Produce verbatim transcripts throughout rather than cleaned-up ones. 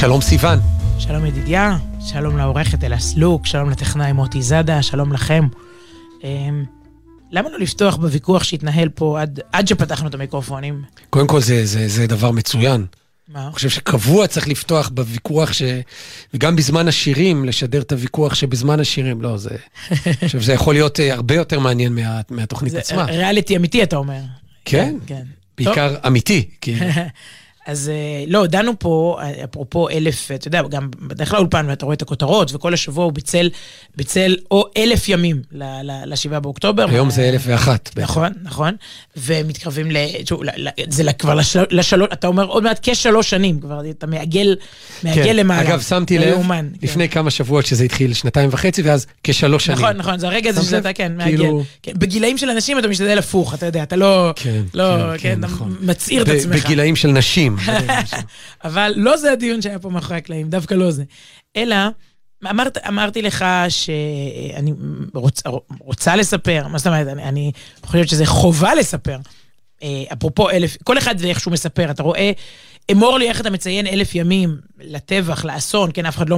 שלום סיוון. שלום ידידיה, שלום לעורכת אלה סלוק, שלום לטכנאי מוטי זאדה, שלום לכם. למה לא לפתוח בוויכוח שהתנהל פה עד, עד שפתחנו את המיקרופונים? קודם כל זה, זה, זה דבר מצוין. מה? אני חושב שקבוע צריך לפתוח בוויכוח ש... וגם בזמן השירים, לשדר את הוויכוח שבזמן השירים, לא, זה... אני חושב שזה יכול להיות הרבה יותר מעניין מה... מהתוכנית זה עצמה. זה ריאליטי אמיתי, אתה אומר. כן, כן. בעיקר טוב. אמיתי. כי... אז לא, דנו פה, אפרופו אלף, אתה יודע, גם בדרך כלל אולפן, ואתה רואה את הכותרות, וכל השבוע הוא ביצל, ביצל או אלף ימים לשבעה באוקטובר. היום זה אלף ואחת. נכון, נכון. ומתקרבים ל... זה כבר לשלוש, אתה אומר עוד מעט כשלוש שנים, כבר אתה מעגל, מעגל למעלה. אגב, שמתי לב, לפני כמה שבועות שזה התחיל שנתיים וחצי, ואז כשלוש שנים. נכון, נכון, זה הרגע הזה שאתה, כן, מעגל. בגילאים של אנשים אתה משתדל הפוך, אתה יודע, אתה לא... כן, כן, מצעיר את עצמך. בגילאים של נשים. אבל לא זה הדיון שהיה פה מאחורי הקלעים, דווקא לא זה. אלא, אמרת, אמרתי לך שאני רוצ, רוצה לספר, מה זאת אומרת, אני, אני חושבת שזה חובה לספר. אפרופו אלף, כל אחד ואיך שהוא מספר, אתה רואה, אמור לי איך אתה מציין אלף ימים לטבח, לאסון, כן, אף אחד לא...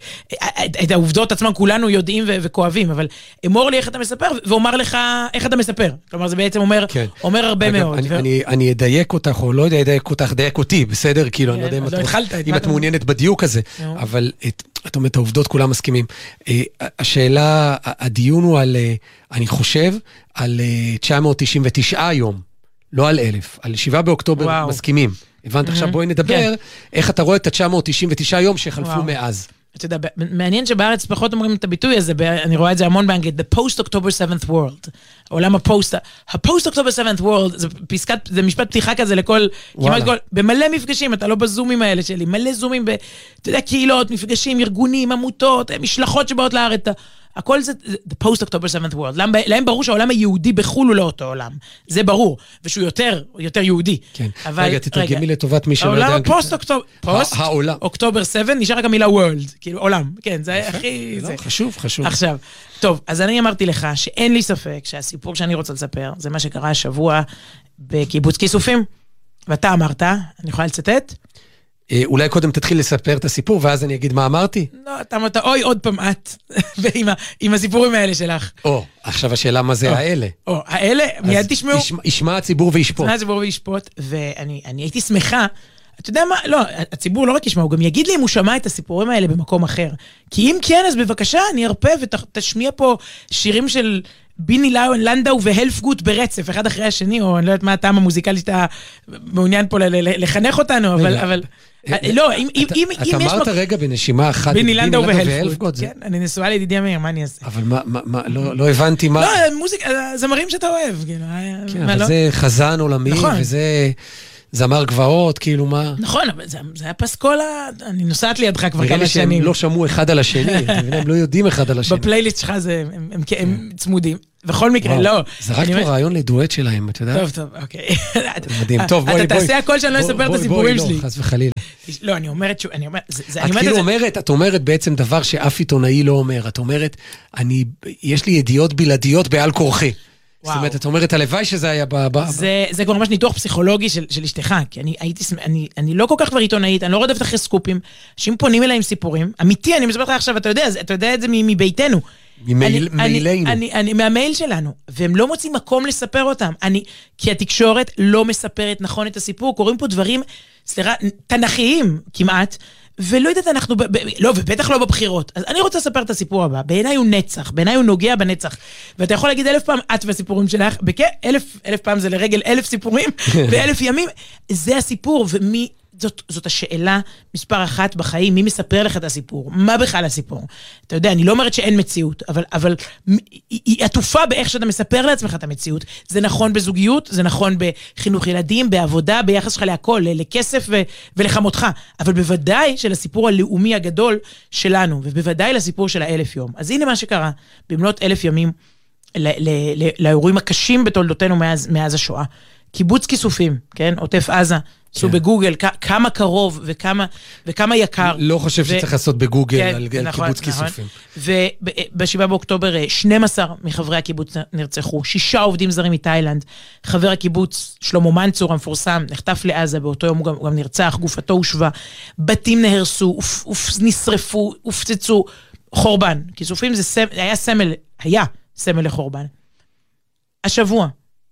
את העובדות עצמם כולנו יודעים ו- וכואבים, אבל אמור לי איך אתה מספר, ואומר לך איך אתה מספר. כלומר, זה בעצם אומר, כן. אומר הרבה אגב, מאוד. אני, ו... אני, אני אדייק אותך, או לא אדייק אותך, אדייק אותי, בסדר? כאילו, כן, אני לא יודע אם, לא את, התחלת, אם את מעוניינת בדיוק הזה, אבל את, את אומרת, העובדות כולם מסכימים. השאלה, הדיון הוא על, אני חושב, על תשע מאות תשעים ותשע יום, לא על אלף, על שבעה באוקטובר וואו. מסכימים. הבנת, עכשיו בואי נדבר, איך אתה רואה את ה-תשע מאות תשעים ותשע יום שחלפו מאז. אתה יודע, מעניין שבארץ פחות אומרים את הביטוי הזה, אני רואה את זה המון באנגלית, the post-October seventh world, העולם הפוסט, ה-post-October seventh world, זה פסקת, זה משפט פתיחה כזה לכל, כמעט כל, במלא מפגשים, אתה לא בזומים האלה שלי, מלא זומים, אתה יודע, קהילות, מפגשים, ארגונים, עמותות, משלחות שבאות לארץ, הכל זה the post-October seventh world. להם, להם ברור שהעולם היהודי בחול הוא לא אותו עולם. זה ברור. ושהוא יותר, יותר יהודי. כן. אבל, רגע, תתרגמי לטובת מי שלא יודע. העולם הפוסט-אוקטובר, פוסט, העולם. אוקטובר שבע, נשאר רק המילה world. כאילו, עולם. כן, זה הכי... זה חשוב, חשוב. עכשיו, טוב, אז אני אמרתי לך שאין לי ספק שהסיפור שאני רוצה לספר, זה מה שקרה השבוע בקיבוץ כיסופים. ואתה אמרת, אני יכולה לצטט? אולי קודם תתחיל לספר את הסיפור, ואז אני אגיד מה אמרתי? לא, אתה אמרת, אוי, עוד פעם את, עם הסיפורים האלה שלך. או, עכשיו השאלה מה זה האלה. או, האלה, מיד תשמעו. ישמע הציבור וישפוט. ישמע הציבור וישפוט, ואני הייתי שמחה, אתה יודע מה, לא, הציבור לא רק ישמע, הוא גם יגיד לי אם הוא שמע את הסיפורים האלה במקום אחר. כי אם כן, אז בבקשה, אני ארפה ותשמיע פה שירים של... ביני לנדאו והלפגוט ברצף, אחד אחרי השני, או אני לא יודעת מה הטעם המוזיקלי שאתה מעוניין פה לחנך אותנו, אבל, לא, אם יש... אתה אמרת רגע בנשימה אחת, ביני לנדאו והלפגוט, כן, אני נשואה לידידיה מאיר, מה אני אעשה? אבל מה, לא הבנתי מה... לא, מוזיקה, זמרים שאתה אוהב, כאילו. כן, אבל זה חזן עולמי, וזה... זמר גבעות, כאילו מה... נכון, אבל זה היה פסקולה, אני נוסעת לידך כבר כמה שנים. הם לא שמעו אחד על השני, הם לא יודעים אחד על השני. בפלייליסט שלך הם צמודים. בכל מקרה, לא. זה רק פה רעיון לדואט שלהם, אתה יודע? טוב, טוב, אוקיי. מדהים, טוב, בואי, בואי. אתה תעשה הכל שאני לא אספר את הסיפורים שלי. בואי, לא, חס וחלילה. לא, אני אומרת, אני אומרת... את כאילו אומרת, את אומרת בעצם דבר שאף עיתונאי לא אומר. את אומרת, יש לי ידיעות בלעדיות בעל כורחי. זאת אומרת, את אומרת, הלוואי שזה היה ב... זה כבר ממש ניתוח פסיכולוגי של אשתך, כי אני לא כל כך כבר עיתונאית, אני לא רודפת אחרי סקופים, אנשים פונים אליי עם סיפורים, אמיתי, אני מספר לך עכשיו, אתה יודע, אתה יודע את זה מביתנו. ממילנו. מהמייל שלנו, והם לא מוצאים מקום לספר אותם. כי התקשורת לא מספרת נכון את הסיפור, קוראים פה דברים, סליחה, תנכיים כמעט, ולא יודעת, אנחנו, ב- ב- לא, ובטח לא בבחירות. אז אני רוצה לספר את הסיפור הבא. בעיניי הוא נצח, בעיניי הוא נוגע בנצח. ואתה יכול להגיד אלף פעם, את והסיפורים שלך, בכ... אלף, אלף פעם זה לרגל אלף סיפורים, באלף ימים. זה הסיפור, ומי, זאת, זאת השאלה מספר אחת בחיים, מי מספר לך את הסיפור? מה בכלל הסיפור? אתה יודע, אני לא אומרת שאין מציאות, אבל, אבל היא, היא עטופה באיך שאתה מספר לעצמך את המציאות. זה נכון בזוגיות, זה נכון בחינוך ילדים, בעבודה, ביחס שלך להכל, לכסף ו, ולחמותך. אבל בוודאי של הסיפור הלאומי הגדול שלנו, ובוודאי לסיפור של האלף יום. אז הנה מה שקרה, במלאת אלף ימים, לאירועים הקשים בתולדותינו מאז, מאז השואה. קיבוץ כיסופים, כן? עוטף עזה, עשו בגוגל, כמה קרוב וכמה, וכמה יקר. לא חושב שצריך לעשות בגוגל על קיבוץ כיסופים. ובשבעה באוקטובר, שנים עשר מחברי הקיבוץ נרצחו, שישה עובדים זרים מתאילנד, חבר הקיבוץ שלמה מנצור המפורסם, נחטף לעזה, באותו יום הוא גם נרצח, גופתו הושבה, בתים נהרסו, נשרפו, הופצצו, חורבן. כיסופים זה היה סמל, היה סמל לחורבן. השבוע,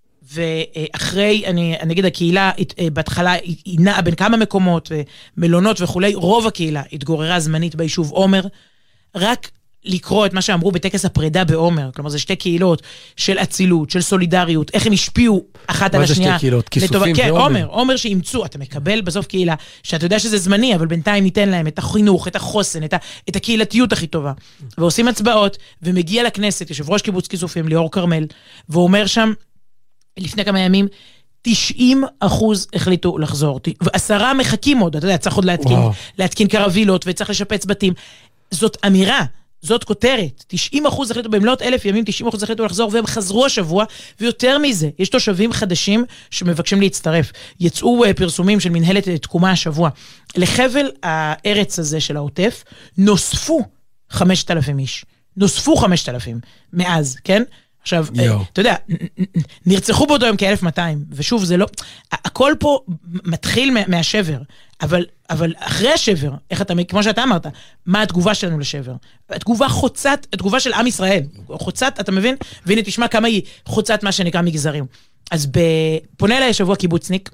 ואחרי, אני, אני אגיד, הקהילה בהתחלה היא נעה בין כמה מקומות, מלונות וכולי, רוב הקהילה התגוררה זמנית ביישוב עומר, רק לקרוא את מה שאמרו בטקס הפרידה בעומר, כלומר זה שתי קהילות של אצילות, של סולידריות, איך הם השפיעו אחת על השנייה. מה זה שתי קהילות? כיסופים כן, ועומר. עומר, עומר שימצאו, אתה מקבל בסוף קהילה, שאתה יודע שזה זמני, אבל בינתיים ניתן להם את החינוך, את החוסן, את, ה, את הקהילתיות הכי טובה. ועושים הצבעות, ומגיע לכנסת, יושב ראש קיבוץ כיסופים, ליאור קרמל, ואומר שם, לפני כמה ימים, תשעים אחוז החליטו לחזור. ועשרה מחכים עוד, אתה יודע, צריך עוד להתקין, להתקין קרווילות, וצריך לשפץ בתים. זאת אמירה, זאת כותרת. תשעים אחוז החליטו, במלאת אלף ימים, תשעים אחוז החליטו לחזור, והם חזרו השבוע, ויותר מזה, יש תושבים חדשים שמבקשים להצטרף. יצאו פרסומים של מנהלת תקומה השבוע. לחבל הארץ הזה של העוטף, נוספו חמשת אלפים איש. נוספו חמשת אלפים מאז, כן? עכשיו, אתה יודע, נרצחו באותו יום כ-אלף מאתיים, ושוב, זה לא, הכל פה מתחיל מהשבר, אבל, אבל אחרי השבר, איך אתה, כמו שאתה אמרת, מה התגובה שלנו לשבר? התגובה חוצת, התגובה של עם ישראל, חוצת, אתה מבין? והנה תשמע כמה היא חוצת מה שנקרא מגזרים. אז פונה אליי שבוע קיבוצניק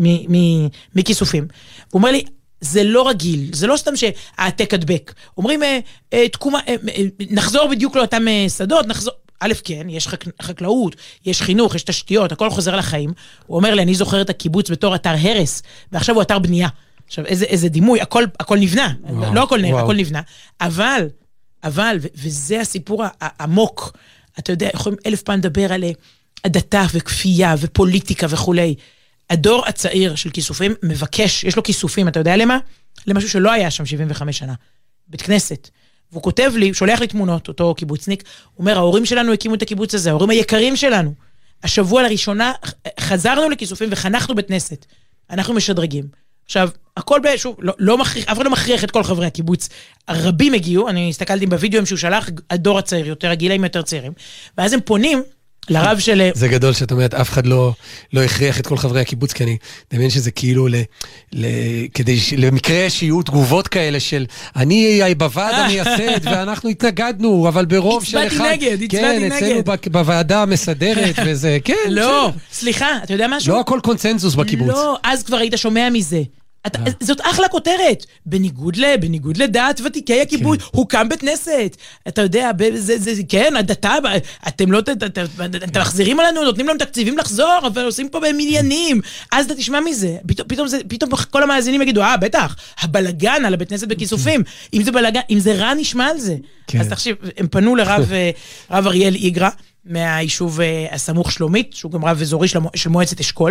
מכיסופים, הוא אומר לי, זה לא רגיל, זה לא סתם שהעתק הדבק. אומרים, תקומה, נחזור בדיוק לאותם שדות, נחזור, א' כן, יש חק... חקלאות, יש חינוך, יש תשתיות, הכל חוזר לחיים. הוא אומר לי, אני זוכר את הקיבוץ בתור אתר הרס, ועכשיו הוא אתר בנייה. עכשיו, איזה, איזה דימוי, הכל, הכל נבנה, וואו, לא הכל נבנה, הכל נבנה, אבל, אבל, ו- וזה הסיפור העמוק, אתה יודע, יכולים אלף פעם לדבר על הדתה וכפייה ופוליטיקה וכולי. הדור הצעיר של כיסופים מבקש, יש לו כיסופים, אתה יודע למה? למשהו שלא היה שם שבעים וחמש שנה, בית כנסת. והוא כותב לי, שולח לי תמונות, אותו קיבוצניק, הוא אומר, ההורים שלנו הקימו את הקיבוץ הזה, ההורים היקרים שלנו. השבוע לראשונה חזרנו לכיסופים וחנכנו בית כנסת. אנחנו משדרגים. עכשיו, הכל שוב, לא, לא מכריח, אף אחד לא מכריח את כל חברי הקיבוץ. הרבים הגיעו, אני הסתכלתי בווידאוים שהוא שלח, הדור הצעיר יותר, הגילאים יותר צעירים, ואז הם פונים, לרב של... זה גדול שאת אומרת, אף אחד לא, לא הכריח את כל חברי הקיבוץ, כי אני דמיין שזה כאילו, ל, ל, כדי, למקרה שיהיו תגובות כאלה של, אני בוועד המייסד, ואנחנו התנגדנו, אבל ברוב של אחד... הצבעתי נגד, הצבעתי נגד. כן, אצלנו בוועדה המסדרת, וזה, כן. לא, סליחה, אתה יודע משהו? לא הכל קונצנזוס בקיבוץ. לא, אז כבר היית שומע מזה. אתה, זאת אחלה כותרת, בניגוד ל, בניגוד לדעת ותיקי הקיבוץ, הוקם בית כנסת, אתה יודע, זה, זה, כן, הדתה, אתם לא, אתם מחזירים עלינו, נותנים לנו תקציבים לחזור, אבל עושים פה במניינים, אז אתה תשמע מזה, פתאום, זה, פתאום כל המאזינים יגידו, אה, בטח, הבלגן על הבית כנסת בכיסופים, אם זה בלגן, אם זה רע נשמע על זה, אז תחשיב, הם פנו לרב, רב אריאל איגרא, מהיישוב הסמוך שלומית, שהוא גם רב אזורי של מועצת אשכול,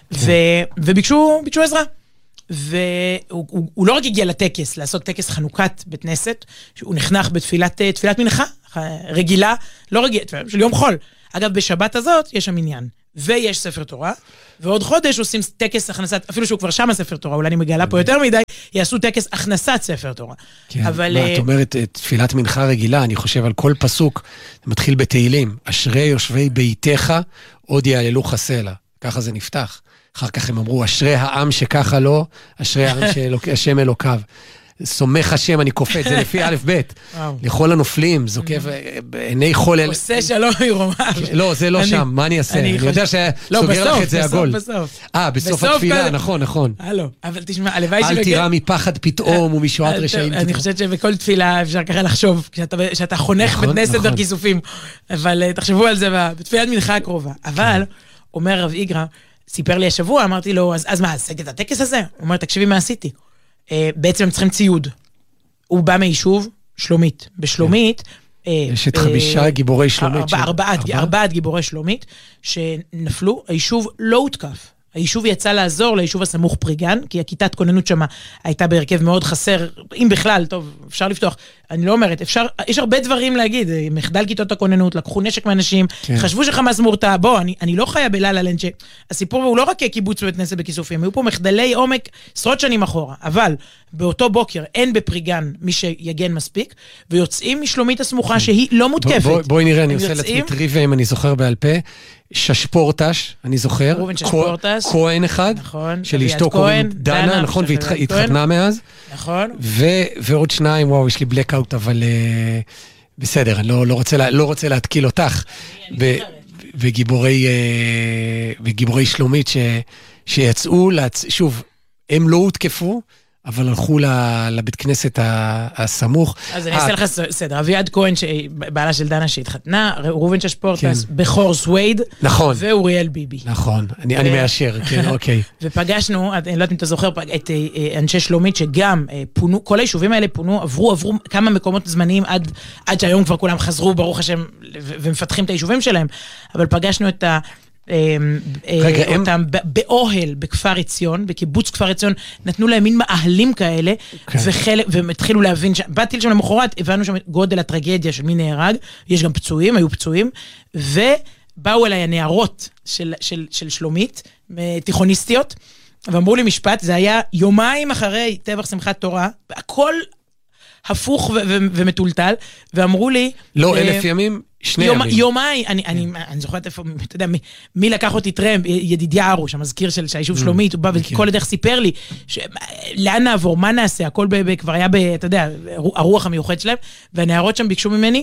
וביקשו, ביקשו עזרה. והוא הוא, הוא לא רק הגיע לטקס, לעשות טקס חנוכת בית כנסת, שהוא נחנך בתפילת תפילת מנחה, רגילה, לא רגילה, של יום חול. אגב, בשבת הזאת יש שם עניין, ויש ספר תורה, ועוד חודש עושים טקס הכנסת, אפילו שהוא כבר שם הספר תורה, אולי אני מגלה פה יותר מדי, יעשו טקס הכנסת ספר תורה. כן, אבל... מה, את אומרת, תפילת מנחה רגילה, אני חושב על כל פסוק, זה מתחיל בתהילים, אשרי יושבי ביתך, עוד יעללו חסלה, ככה זה נפתח. אחר כך הם אמרו, אשרי העם שככה לא, אשרי העם שהשם אלוקיו. סומך השם, אני קופץ, זה לפי א' ב'. לכל הנופלים, זוקף בעיני חול... עושה שלום ירומיו. לא, זה לא שם, מה אני אעשה? אני יודע שסוגר לך את זה עגול. בסוף, אה, בסוף התפילה, נכון, נכון. הלו, אבל תשמע, הלוואי אל תירא מפחד פתאום ומשועת רשעים. אני חושבת שבכל תפילה אפשר ככה לחשוב, כשאתה חונך בית כנסת בכיסופים, אבל תחשבו על זה בתפילת מנחה הקרובה. אבל, אומר רב איגרא, סיפר לי השבוע, אמרתי לו, אז, אז מה, עשיתי את הטקס הזה? הוא אומר, תקשיבי מה עשיתי. Uh, בעצם הם צריכים ציוד. הוא בא מיישוב שלומית. בשלומית... Uh, יש את חמישה uh, גיבורי שלומית. ארבע, ש... ארבעת, ארבע? ארבעת גיבורי שלומית, שנפלו, היישוב לא הותקף. היישוב יצא לעזור ליישוב הסמוך פריגן, כי הכיתת כוננות שמה הייתה בהרכב מאוד חסר, אם בכלל, טוב, אפשר לפתוח, אני לא אומרת, אפשר, יש הרבה דברים להגיד, מחדל כיתות הכוננות, לקחו נשק מאנשים, כן. חשבו שחמאס מורתע, בוא, אני, אני לא חיה בלילה לנד, הסיפור הוא לא רק קיבוץ בית כנסת בכיסופים, היו פה מחדלי עומק עשרות שנים אחורה, אבל באותו בוקר אין בפריגן מי שיגן מספיק, ויוצאים משלומית הסמוכה שהיא לא מותקפת. בוא, בואי נראה, אני עושה לעצמי טריוויה אם אני זוכר בעל פה, ששפורטש, אני זוכר, רובן ששפורטש, כהן אחד, נכון, של אשתו קוראים דנה, נכון, והתחתנה מאז, נכון, ועוד שניים, וואו, יש לי בלקאוט, אבל בסדר, אני לא רוצה להתקיל אותך, וגיבורי שלומית שיצאו, שוב, הם לא הותקפו, אבל הלכו לבית כנסת הסמוך. אז אני אעשה לך סדר. אביעד כהן, בעלה של דנה שהתחתנה, ראובן ששפורטס, בכור סווייד, ואוריאל ביבי. נכון, אני מאשר, כן, אוקיי. ופגשנו, אני לא יודעת אם אתה זוכר, את אנשי שלומית שגם פונו, כל היישובים האלה פונו, עברו, עברו כמה מקומות זמניים עד שהיום כבר כולם חזרו, ברוך השם, ומפתחים את היישובים שלהם. אבל פגשנו את ה... רגע, אותם באוהל בכפר עציון, בקיבוץ כפר עציון, נתנו להם מין מאהלים כאלה, והם התחילו להבין, באתי לשם למחרת, הבנו שם גודל הטרגדיה של מי נהרג, יש גם פצועים, היו פצועים, ובאו אליי הנערות של שלומית, תיכוניסטיות, ואמרו לי משפט, זה היה יומיים אחרי טבח שמחת תורה, הכל הפוך ומטולטל, ואמרו לי... לא, אלף ימים, שני ימים. יומיים, אני זוכרת איפה, אתה יודע, מי לקח אותי טרמפ, ידידיה ארוש, המזכיר של היישוב שלומית, הוא בא וכל הדרך סיפר לי, לאן נעבור, מה נעשה, הכל כבר היה, אתה יודע, הרוח המיוחד שלהם, והנערות שם ביקשו ממני,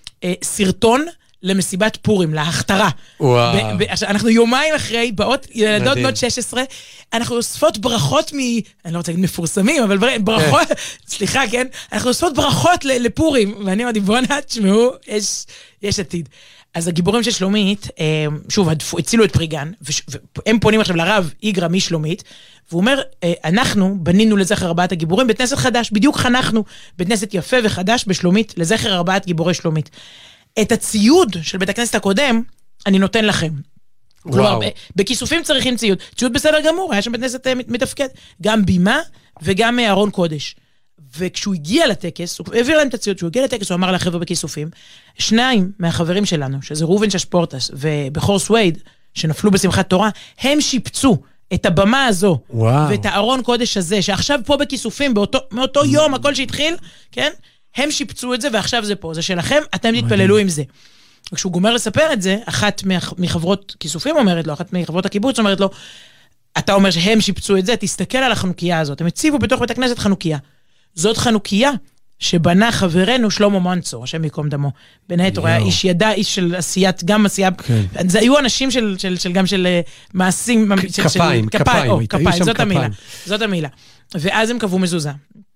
סרטון, למסיבת פורים, להכתרה. וואו. אנחנו יומיים אחרי, באות ילדות בנות שש עשרה, אנחנו אוספות ברכות מ... אני לא רוצה להגיד מפורסמים, אבל ברכות, סליחה, כן? אנחנו אוספות ברכות לפורים, ואני אמרתי, בוא נעת, שמעו, יש עתיד. אז הגיבורים של שלומית, שוב, הצילו את פריגן, והם פונים עכשיו לרב איגרא משלומית, והוא אומר, אנחנו בנינו לזכר ארבעת הגיבורים, בית כנסת חדש, בדיוק חנכנו, בית כנסת יפה וחדש בשלומית, לזכר ארבעת גיבורי שלומית. את הציוד של בית הכנסת הקודם, אני נותן לכם. כלומר, בכיסופים צריכים ציוד. ציוד בסדר גמור, היה שם בית כנסת מתפקד. גם בימה וגם ארון קודש. וכשהוא הגיע לטקס, הוא העביר להם את הציוד, כשהוא הגיע לטקס, הוא אמר לחבר'ה בכיסופים, שניים מהחברים שלנו, שזה ראובן ששפורטס ובכור סווייד, שנפלו בשמחת תורה, הם שיפצו את הבמה הזו, וואו. ואת הארון קודש הזה, שעכשיו פה בכיסופים, באותו, מאותו יום, הכל שהתחיל, כן? הם שיפצו את זה, ועכשיו זה פה, זה שלכם, אתם תתפללו עם זה. וכשהוא גומר לספר את זה, אחת מחברות כיסופים אומרת לו, אחת מחברות הקיבוץ אומרת לו, אתה אומר שהם שיפצו את זה, תסתכל על החנוכיה הזאת, הם הציבו בתוך בית הכנסת חנוכיה. זאת חנוכיה שבנה חברנו שלמה מנצור, השם יקום דמו. בין היתר, הוא היה איש ידע, איש של עשיית, גם עשייה, זה היו אנשים של, של, של, גם של מעשים, כפיים, כפיים, כפיים, זאת המילה, זאת המילה. ואז הם קבעו מזוזה.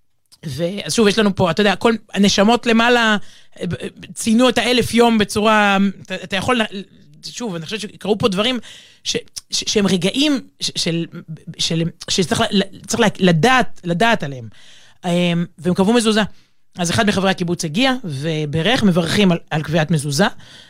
ואז שוב, יש לנו פה, אתה יודע, כל הנשמות למעלה ציינו את האלף יום בצורה, אתה, אתה יכול, שוב, אני חושבת שקראו פה דברים ש, ש, שהם רגעים של, של, שצריך צריך לדעת, לדעת עליהם. והם קבעו מזוזה. אז אחד מחברי הקיבוץ הגיע, וברך מברכים על, על קביעת מזוזה,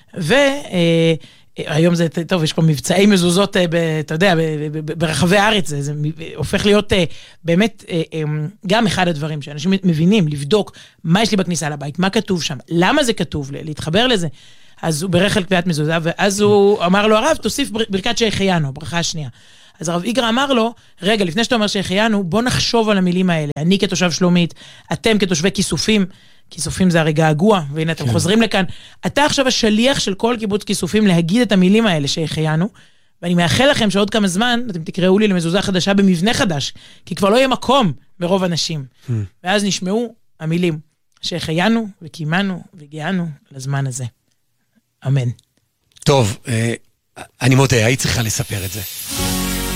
והיום זה, טוב, יש פה מבצעי מזוזות, אתה יודע, ברחבי הארץ, זה, זה הופך להיות באמת גם אחד הדברים שאנשים מבינים, לבדוק מה יש לי בכניסה לבית, מה כתוב שם, למה זה כתוב, להתחבר לזה. אז הוא ברך על קביעת מזוזה, ואז הוא אמר לו, הרב, תוסיף ברכת שהחיינו, ברכה השנייה. אז הרב איגרא אמר לו, רגע, לפני שאתה אומר שהחיינו, בוא נחשוב על המילים האלה. אני כתושב שלומית, אתם כתושבי כיסופים, כיסופים זה הרי געגוע, והנה אתם חוזרים לכאן. אתה עכשיו השליח של כל קיבוץ כיסופים להגיד את המילים האלה שהחיינו, ואני מאחל לכם שעוד כמה זמן אתם תקראו לי למזוזה חדשה במבנה חדש, כי כבר לא יהיה מקום ברוב אנשים. ואז נשמעו המילים שהחיינו וקימנו והגיענו לזמן הזה. אמן. טוב, אני מודה, היית צריכה לספר את זה.